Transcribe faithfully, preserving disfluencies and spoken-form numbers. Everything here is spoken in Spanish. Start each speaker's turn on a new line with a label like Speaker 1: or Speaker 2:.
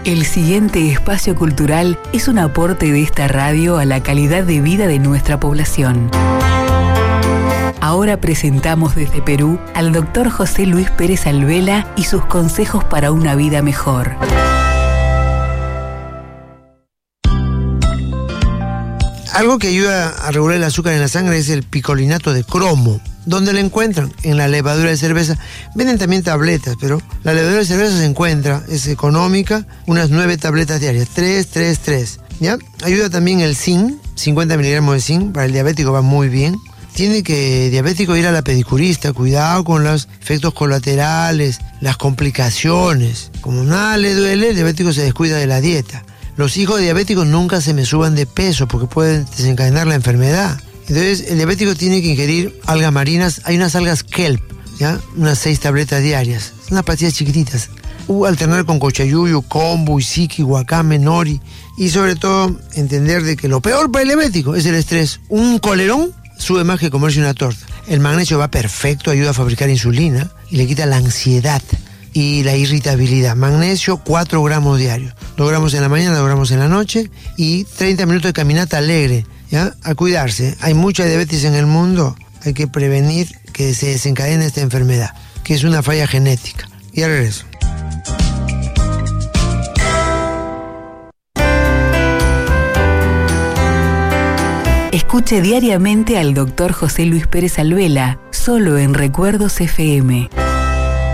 Speaker 1: El siguiente espacio cultural es un aporte de esta radio a la calidad de vida de nuestra población. Ahora presentamos desde Perú al doctor José Luis Pérez Alvela y sus consejos para una vida mejor.
Speaker 2: Algo que ayuda a regular el azúcar en la sangre es el picolinato de cromo. ¿Dónde lo encuentran? En la levadura de cerveza. Venden también tabletas, pero la levadura de cerveza se encuentra, es económica, unas nueve tabletas diarias, tres, tres, tres. ¿Ya? Ayuda también el zinc, cincuenta miligramos de zinc, para el diabético va muy bien. Tiene que diabético ir a la pedicurista, cuidado con los efectos colaterales, las complicaciones. Como nada le duele, el diabético se descuida de la dieta. Los hijos de diabéticos nunca se me suban de peso porque pueden desencadenar la enfermedad. Entonces, el diabético tiene que ingerir algas marinas. Hay unas algas kelp, ¿ya? Unas seis tabletas diarias. Son unas pastillas chiquititas. Uh, alternar con cochayuyo, kombu, isiki, wakame, nori. Y sobre todo, entender de que lo peor para el diabético es el estrés. Un colerón sube más que comerse una torta. El magnesio va perfecto, ayuda a fabricar insulina y le quita la ansiedad y la irritabilidad. Magnesio, cuatro gramos diarios. dos gramos en la mañana, dos gramos en la noche y treinta minutos de caminata alegre, ¿ya? A cuidarse. Hay mucha diabetes en el mundo. Hay que prevenir que se desencadene esta enfermedad, que es una falla genética. Y al regreso.
Speaker 1: Escuche diariamente al doctor José Luis Pérez Alvela, solo en Recuerdos F M.